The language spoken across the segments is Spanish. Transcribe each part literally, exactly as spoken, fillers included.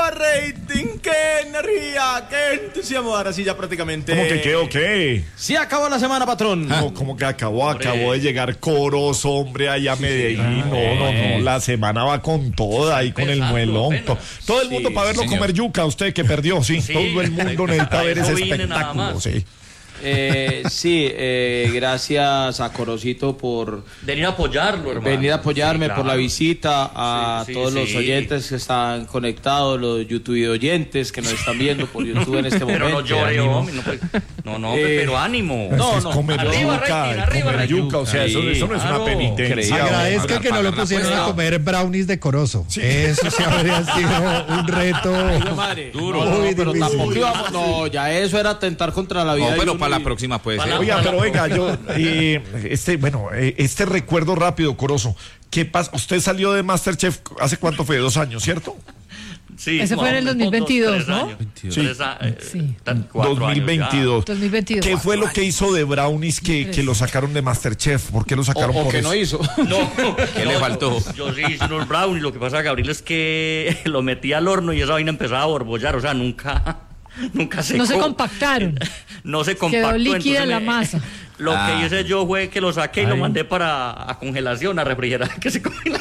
rating! ¡Qué energía! ¡Qué entusiasmo! Ahora sí ya prácticamente... ¿Cómo que qué o qué? Sí acabó la semana, patrón. No, ¿cómo que acabó? Acabó de llegar Corozo, hombre, allá a Medellín. No, no, no, la semana va con toda, ahí con el muelón. To- Todo el mundo Sí, para verlo señor. comer yuca, usted que perdió, sí. Sí. Todo el mundo necesita ver ese Eso viene nada espectáculo, más. sí. Eh, sí, eh, gracias a Corocito por Venir a apoyarlo, hermano. venir a apoyarme, Sí, por la claro. visita, a Sí, sí, todos los sí. oyentes que están conectados, los YouTube oyentes que nos están viendo por YouTube en este momento. Pero no llore, Ánimo. hombre. No, pues, no, no, Eh, pero ánimo. no, Es no. comer Arriba, yuca, rating, arriba, comer rating. yuca, o sea, eso, eso no es Claro. una penitencia. Increíble. Agradezca Pagar- que no lo pagar la pusieron a cuenta. comer brownies de Corozo. Eso sí habría sido un reto. Ay, madre. Duro. No, no, Muy pero difícil. tampoco íbamos, no, ya eso era atentar contra la vida. No, de pero uno para la y- próxima puede Para ser. la- Oiga, pero oiga, yo, eh, este, bueno, eh, este recuerdo rápido, Corozo. ¿Qué pasa? Usted salió de MasterChef hace cuánto fue, dos años, ¿cierto? Sí, Ese fue en el más o dos mil menos, veintidós, tres ¿no? años. Sí. Tres a- eh, Sí. tan- cuatro dos mil veintidós. dos mil veintidós. ¿Qué fue lo que hizo de Brownies que, que lo sacaron de MasterChef? ¿Por qué lo O, sacaron o por que eso? no hizo. años. No, ¿Qué le no, faltó? Yo sí hice unos brownies. Lo que pasa, Gabriel, es que lo metí al horno y esa vaina empezaba a borbollar. O sea, nunca, nunca se No se compactaron. No se compactó. líquida entonces la me- masa. Lo Ah. que hice yo fue que lo saqué y lo Ay. mandé para a congelación, a refrigerar, que se congela.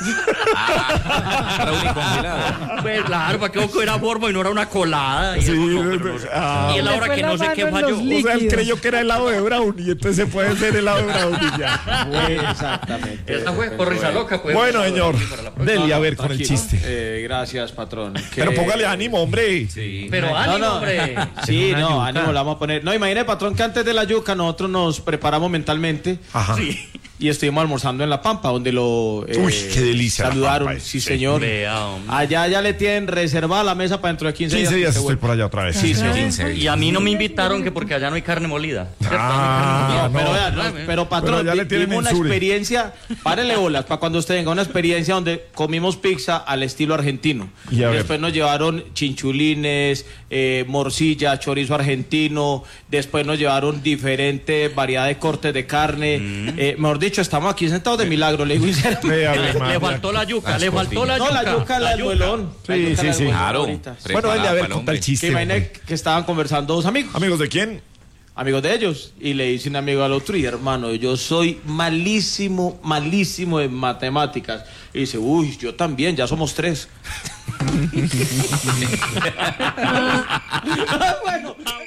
Para un congelado. Pues claro, para que no era forma y no era una colada. Y, Sí, eso no, pero no sé. ah. Y él Le ahora fue que la no sé mano qué en falló. los O sea, él líquidos. creyó que era helado de brownie, entonces se puede ser helado de brownie ya. Exactamente. Esa fue por risa loca. Pues, Bueno, Para señor, la próxima. dele a ver con el Tranquilo. chiste. Eh, gracias, patrón. Pero Que- póngale ánimo, hombre. Pero No, ánimo, no. hombre. Sí, no, ánimo, la vamos a poner. No, imagine, patrón, que antes de la yuca nosotros nos preparamos mentalmente Ajá. Sí. y estuvimos almorzando en La Pampa, donde lo eh, Uy, qué delicia La saludaron. Pampa, sí, sí. señor. Vea, hombre. Allá ya le tienen reservada la mesa para dentro de quince, quince días que se estoy vuelve. por allá otra vez. Sí, señor. quince. Y a mí no me invitaron que porque allá no hay carne molida. ¿Cierto? Ah, No, pero, no. vea, no, pero patrón, Pero ya le di- tienen dimos una en Suri. experiencia, párele bolas, para cuando usted venga, una experiencia donde comimos pizza al estilo argentino. Y a ver. Después nos llevaron chinchulines, eh, morcilla, chorizo argentino, después nos llevaron diferentes variedades de cortes de carne. Eh, mejor dicho, estamos aquí sentados de milagro, le digo sinceramente. Vea, Le, Ave le María. faltó la yuca, Las le faltó la No, yuca. la yuca, la del muelón. La Sí, yuca, sí, la del sí. muelón Claro. ahorita. Bueno, dele a ver, Preparada conta el para el Que chiste. imagine hombre. que estaban conversando dos amigos. ¿Amigos de quién? Amigos de ellos, y le dice un amigo al otro, y hermano, yo soy malísimo, malísimo en matemáticas. Y dice, uy, yo también, ya somos tres. Bueno.